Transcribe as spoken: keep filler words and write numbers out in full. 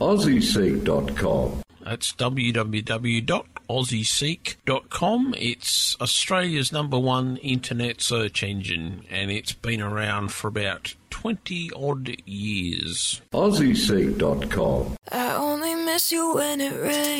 aussie seek dot com. That's w w w dot aussie seek dot com. It's Australia's number one internet search engine, and it's been around for about twenty odd years. aussie seek dot com. I only miss you when it rains.